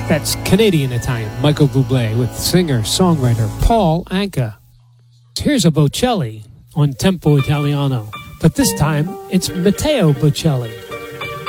That's Canadian-Italian Michael Bublé with singer-songwriter Paul Anka. Here's a Bocelli on Tempo Italiano, but this time it's Matteo Bocelli.